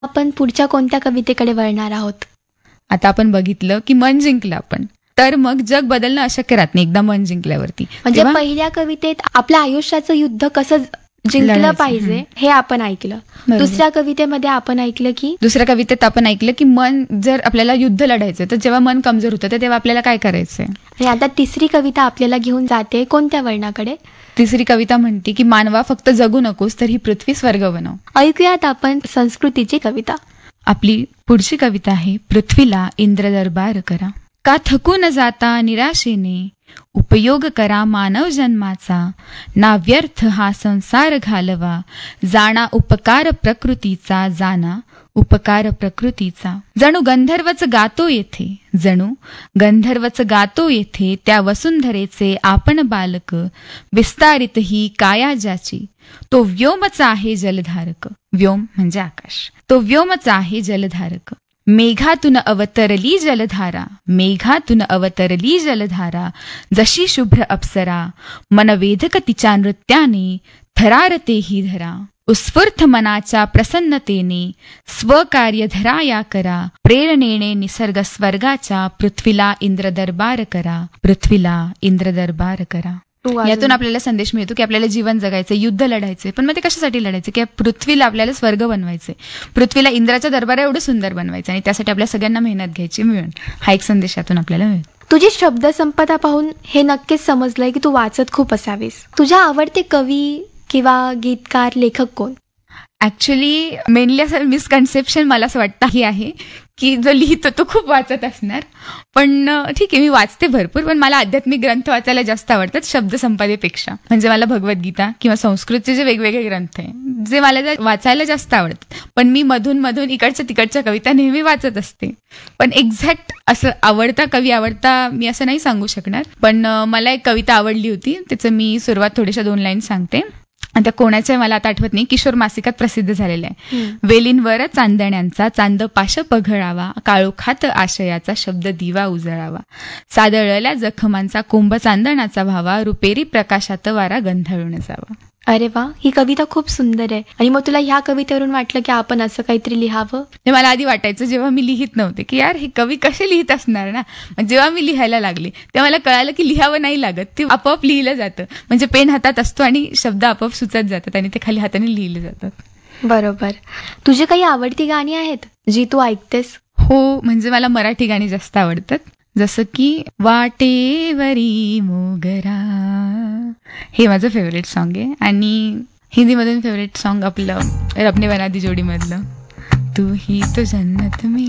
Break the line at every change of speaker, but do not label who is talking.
आपण पुढच्या कोणत्या कवितेकडे वळणार आहोत?
आता आपण बघितलं की मन जिंकलं आपण, तर मग जग बदलणं अशक्य राहत नाही एकदा मन जिंकल्यावरती.
म्हणजे
तेव्हा
पहिल्या कवितेत आपल्या आयुष्याचं युद्ध कसं जिंकलं
लढायचं.
पाहिजे हे आपण ऐकलं.
बरोबर.
दुसऱ्या कवितेमध्ये आपण ऐकलं की
दुसऱ्या कवितेत आपण ऐकलं की मन जर आपल्याला युद्ध लढायचं तर जेव्हा मन कमजोर होतं तर तेव्हा आपल्याला काय करायचंय.
आणि आता तिसरी कविता आपल्याला घेऊन जाते कोणत्या वर्णाकडे?
तिसरी कविता म्हणते की मानवा फक्त जगू नकोस तर ही पृथ्वी स्वर्ग बनव.
ऐकूयात आपण संस्कृतीची कविता.
आपली पुढची कविता आहे पृथ्वीला इंद्रदरबार करा. का थकू न जाता निराशेने उपयोग करा मानव जन्माचा. ना व्यर्थ हा संसार घालवा. जाणा उपकार प्रकृतीचा. जाणा उपकार प्रकृतीचा. जणू गंधर्वच गातो येथे. जणू गंधर्वच गातो येथे. त्या वसुंधरेचे आपण बालक. विस्तारित ही काया ज्याची. तो व्योमच आहे जलधारक. व्योम म्हणजे आकाश. तो व्योमच आहे जलधारक. मेघातून अवतरली जलधारा. मेघातून अवतरली जलधारा. जशी शुभ्र अप्सरा. मनवेधक तिच्या नृत्याने. थरारते ही धरा. उत्स्फूर्त मनाच्या प्रसन्नतेने. स्वकार्य धरा या करा. प्रेरणेने निसर्ग स्वर्गाच्या. पृथ्वीला इंद्रदरबार करा. पृथ्वीला इंद्रदरबार करा. यातून आपल्याला संदेश मिळतो की आपल्याला जीवन जगायचं, युद्ध लढायचे, पण मग ते कशासाठी लढायचे की पृथ्वीला आपल्याला स्वर्ग बनवायचे, पृथ्वीला इंद्राच्या दरबारा एवढं सुंदर बनवायचं आणि त्यासाठी आपल्या सगळ्यांना मेहनत घ्यायची मिळून. हा एक संदेश यातून आपल्याला मिळतो.
तुझी शब्दसंपदा पाहून हे नक्कीच समजलंय की तू वाचत खूप असावीस. तुझ्या आवडते कवी किंवा गीतकार, लेखक कोण?
ऍक्च्युली मेनली असं मिसकन्सेप्शन मला असं वाटतं ही आहे की जो लिहितो तो खूप वाचत असणार, पण ठीक आहे मी वाचते भरपूर, पण मला आध्यात्मिक ग्रंथ वाचायला जास्त आवडतात शब्दसंपदेपेक्षा. म्हणजे मला भगवद्गीता किंवा संस्कृतचे जे वेगवेगळे ग्रंथ आहे जे मला वाचायला जास्त आवडतात, पण मी मधून मधून इकडच्या तिकडच्या कविता नेहमी वाचत असते. पण एक्झॅक्ट असं आवडता कवी आवडता मी असं नाही सांगू शकणार, पण मला एक कविता आवडली होती, त्याचं मी सुरुवात थोड्याशा 2 लाईन सांगते. आणि त्या कोणाच्या मला आता आठवत नाही, किशोर मासिकात प्रसिद्ध झालेलं आहे. वेलींवर चांदण्यांचा चांद पाश पघळावा. काळोखात आशयाचा शब्द दिवा उजळावा. सादळल्या जखमांचा कोंब चांदणाचा व्हावा. रुपेरी प्रकाशात वारा गंधाळून जावा.
अरे वा, ही कविता खूप सुंदर आहे. आणि मग तुला ह्या कवितेवरून वाटलं की आपण असं काहीतरी लिहावं?
हे मला आधी वाटायचं जेव्हा मी लिहित नव्हते की यार हे कवी कसे लिहित असणार ना. जेव्हा मी लिहायला लागले तेव्हा मला कळालं की लिहावं नाही लागत, ते आपोआप लिहिलं जातं. म्हणजे पेन हातात असतो आणि शब्द आपोआप सुचत जातात आणि ते खाली हाताने लिहिले जातात.
बरोबर. तुझी काही आवडती गाणी आहेत जी तू ऐकतेस?
हो, म्हणजे मला मराठी गाणी जास्त आवडतात. जसं की वाटेवरी मोगरा, हे माझं फेवरेट सॉन्ग आहे. आणि हिंदीमधून फेवरेट सॉन्ग आपलं रब ने बना दी जोडी मधलं तू ही तो जन्नत में